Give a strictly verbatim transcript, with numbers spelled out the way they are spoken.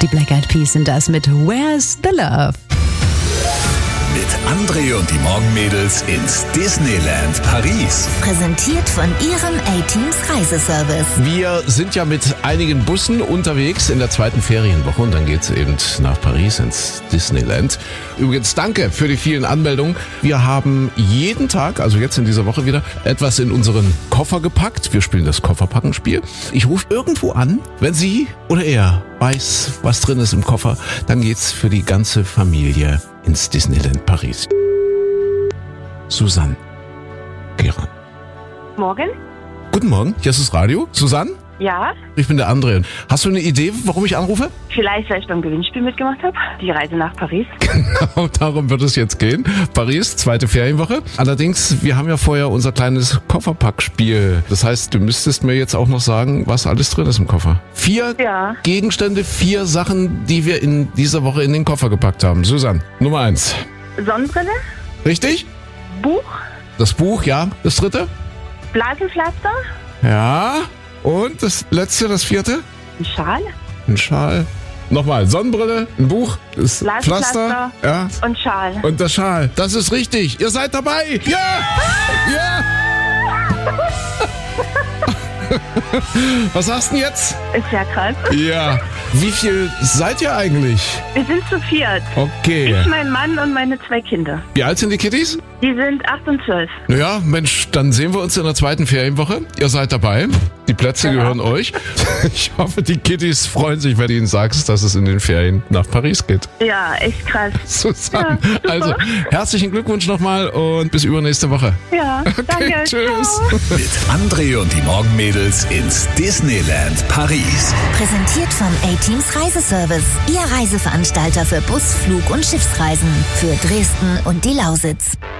Die Black Eyed Peas sind das mit Where's the Love? Mit André und die Morgenmädels ins Disneyland Paris. Präsentiert von ihrem A-Teams Reiseservice. Wir sind ja mit einigen Bussen unterwegs in der zweiten Ferienwoche und dann geht's eben nach Paris ins Disneyland. Übrigens danke für die vielen Anmeldungen. Wir haben jeden Tag, also jetzt in dieser Woche wieder, etwas in unseren Koffer gepackt. Wir spielen das Kofferpackenspiel. Ich rufe irgendwo an, wenn sie oder er weiß, was drin ist im Koffer, dann geht's für die ganze Familie ins Disneyland Paris. Susanne, geh ran. Morgen? Guten Morgen, hier ist das Radio. Susanne? Ja? Ich bin der André. Hast du eine Idee, warum ich anrufe? Vielleicht, weil ich beim Gewinnspiel mitgemacht habe. Die Reise nach Paris. Genau, darum wird es jetzt gehen. Paris, zweite Ferienwoche. Allerdings, wir haben ja vorher unser kleines Kofferpackspiel. Das heißt, du müsstest mir jetzt auch noch sagen, was alles drin ist im Koffer. Vier Ja. Gegenstände, vier Sachen, die wir in dieser Woche in den Koffer gepackt haben. Susanne, Nummer eins. Sonnenbrille? Richtig? Buch? Das Buch, ja. Das dritte? Blasenpflaster? Ja. Und das letzte, das vierte? Ein Schal? Ein Schal. Nochmal, Sonnenbrille, ein Buch, das Blasenpflaster Pflaster, ja. und Schal. Und der Schal. Das ist richtig. Ihr seid dabei. Ja! Ja! Was hast du denn jetzt? Ist ja krass. Ja. Wie viel seid ihr eigentlich? Wir sind zu viert. Okay. Ich, mein Mann und meine zwei Kinder. Wie alt sind die Kitties? Die sind acht und zwölf. Naja, Mensch, dann sehen wir uns in der zweiten Ferienwoche. Ihr seid dabei. Die Plätze Genau. gehören euch. Ich hoffe, die Kitties freuen sich, wenn du ihnen sagst, dass es in den Ferien nach Paris geht. Ja, echt krass. Susanne, Ja, super. also herzlichen Glückwunsch nochmal und bis übernächste Woche. Ja, danke. Tschüss. Ciao. Mit André und die Morgenmädels ins Disneyland Paris. Präsentiert von A-Teams Reiseservice. Ihr Reiseveranstalter für Bus-, Flug- und Schiffsreisen. Für Dresden und die Lausitz.